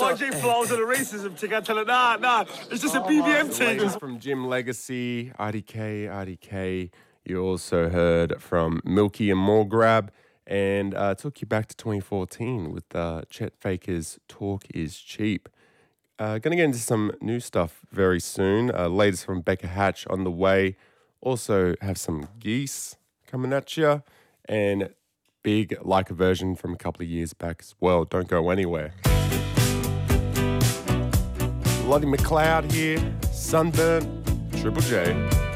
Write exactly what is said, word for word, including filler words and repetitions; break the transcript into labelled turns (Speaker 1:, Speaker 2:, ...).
Speaker 1: R J flows and the racism thing. I tell her, nah, nah, it's just a B B M
Speaker 2: The
Speaker 1: thing.
Speaker 2: latest from Jim Legacy, R D K, R D K. You also heard from Milky and More Grab, and uh, took you back to twenty fourteen with uh, Chet Faker's Talk is Cheap. Uh, going to get into some new stuff very soon. Uh, latest from Becca Hatch on the way. Also have some Geese coming at you, and big like a version from a couple of years back as well. Don't go anywhere. Lottie McLeod here, Sunburn, Triple J.